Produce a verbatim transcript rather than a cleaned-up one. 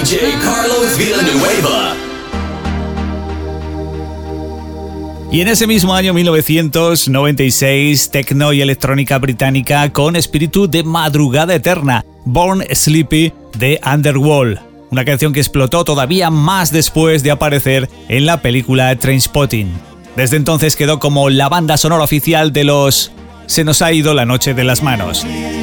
J Carlos Villanueva. Y en ese mismo año mil novecientos noventa y seis, tecno y electrónica británica con espíritu de madrugada eterna, Born Sleepy de Underworld, una canción que explotó todavía más después de aparecer en la película Trainspotting. Desde entonces quedó como la banda sonora oficial de los Se nos ha ido la noche de las manos.